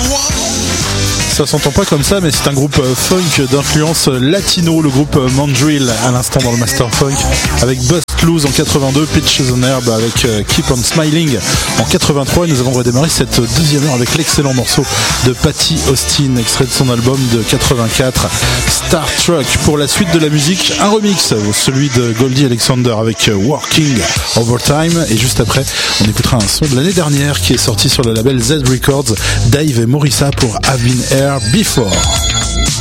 Ça s'entend pas comme ça, mais c'est un groupe funk d'influence latino, le groupe Mandrill à l'instant dans le Master Funk, avec Bust Loose en 82, Pitches on Herb avec Keep on Smiling en 83. Et nous avons redémarré cette deuxième heure avec l'excellent morceau de Patty Austin, extrait de son album de 84, Star Trek. Pour la suite de la musique, un remix, celui de Goldie Alexander avec Working Overtime. Et juste après, on écoutera un son de l'année dernière qui est sorti sur le label Z Records, Dave et Morissa pour I've Been Here Before.